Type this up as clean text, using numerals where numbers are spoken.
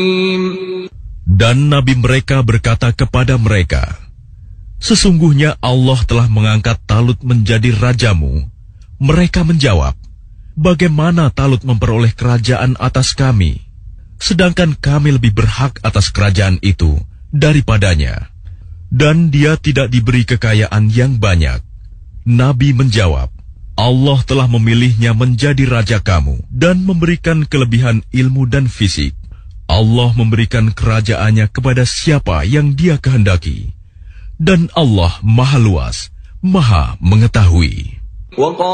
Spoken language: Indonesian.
Dan Nabi mereka berkata kepada mereka, "Sesungguhnya Allah telah mengangkat Talut menjadi rajamu." Mereka menjawab, "Bagaimana Talut memperoleh kerajaan atas kami, sedangkan kami lebih berhak atas kerajaan itu daripadanya, dan dia tidak diberi kekayaan yang banyak." Nabi menjawab, "Allah telah memilihnya menjadi raja kamu dan memberikan kelebihan ilmu dan fisik. Allah memberikan kerajaannya kepada siapa yang Dia kehendaki, dan Allah Maha Luas, Maha Mengetahui."